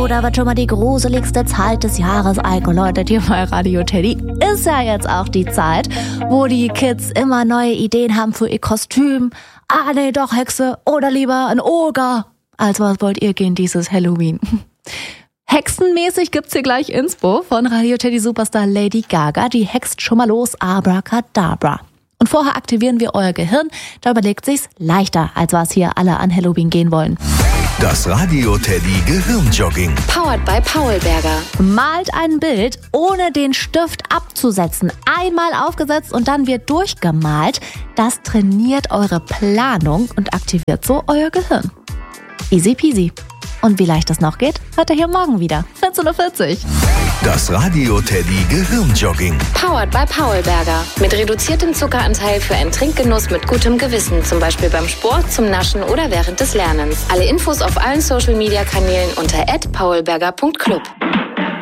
da wird schon mal die gruseligste Zeit des Jahres eingeläutet hier bei Radio Teddy. Ist ja jetzt auch die Zeit, wo die Kids immer neue Ideen haben für ihr Kostüm. Ah, nee, doch Hexe oder lieber ein Oger. Also was wollt ihr gehen dieses Halloween? Hexenmäßig gibt's hier gleich Inspo von Radio Teddy Superstar Lady Gaga. Die hext schon mal los, Abracadabra. Und vorher aktivieren wir euer Gehirn. Da überlegt sich's leichter, als was hier alle an Halloween gehen wollen. Das Radio Teddy Gehirnjogging. Powered by Paulberger. Malt ein Bild, ohne den Stift abzusetzen. Einmal aufgesetzt und dann wird durchgemalt. Das trainiert eure Planung und aktiviert so euer Gehirn. Easy peasy. Und wie leicht das noch geht, hört ihr hier morgen wieder. 14:40 Uhr. Das Radio Teddy Gehirnjogging. Powered by Paulberger. Mit reduziertem Zuckeranteil für einen Trinkgenuss mit gutem Gewissen. Zum Beispiel beim Sport, zum Naschen oder während des Lernens. Alle Infos auf allen Social-Media-Kanälen unter @paulberger.club.